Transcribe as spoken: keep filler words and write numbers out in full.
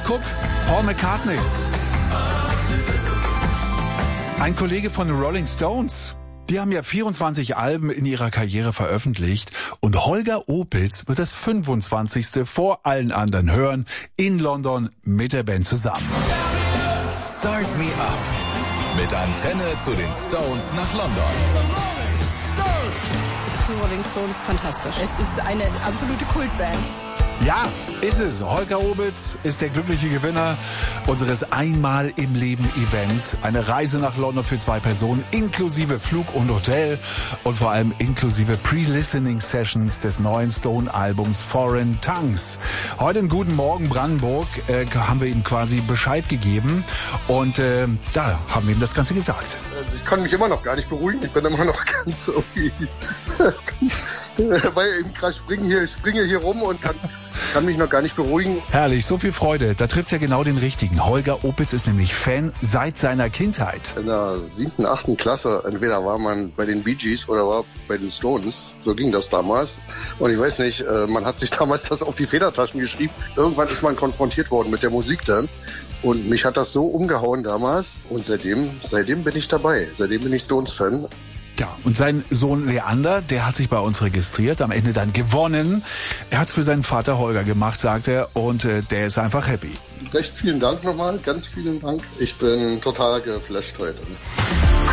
Horoskop, Paul McCartney. Ein Kollege von den Rolling Stones. Die haben ja vierundzwanzig Alben in ihrer Karriere veröffentlicht und Holger Opitz wird das fünfundzwanzigste vor allen anderen hören in London mit der Band zusammen. Start Me Up mit Antenne zu den Stones nach London. Die Rolling Stones, fantastisch. Es ist eine absolute Kultband. Ja, ist es. Holger Opitz ist der glückliche Gewinner unseres Einmal im Leben Events. Eine Reise nach London für zwei Personen, inklusive Flug und Hotel und vor allem inklusive Pre-Listening Sessions des neuen Stone-Albums Foreign Tongues. Heute in Guten Morgen Brandenburg äh, haben wir ihm quasi Bescheid gegeben und äh, da haben wir ihm das Ganze gesagt. Also ich kann mich immer noch gar nicht beruhigen. Ich bin immer noch ganz so wie weil ich gerade springe hier, springe hier rum und kann, kann mich noch gar nicht beruhigen. Herrlich, so viel Freude. Da trifft's ja genau den richtigen. Holger Opitz ist nämlich Fan seit seiner Kindheit. In der siebten, achten Klasse, entweder war man bei den Bee Gees oder war bei den Stones. So ging das damals. Und ich weiß nicht, man hat sich damals das auf die Federtaschen geschrieben. Irgendwann ist man konfrontiert worden mit der Musik dann. Und mich hat das so umgehauen damals. Und seitdem, seitdem bin ich dabei. Seitdem bin ich Stones-Fan. Ja, und sein Sohn Leander, der hat sich bei uns registriert, am Ende dann gewonnen. Er hat's für seinen Vater Holger gemacht, sagt er, und äh, der ist einfach happy. Recht vielen Dank nochmal, ganz vielen Dank. Ich bin total geflasht heute.